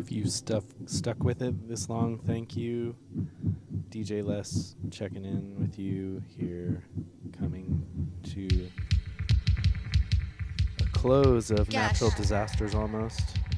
If you stuck with it this long, thank you. DJ Les checking in with you here, coming to a close of natural disasters almost.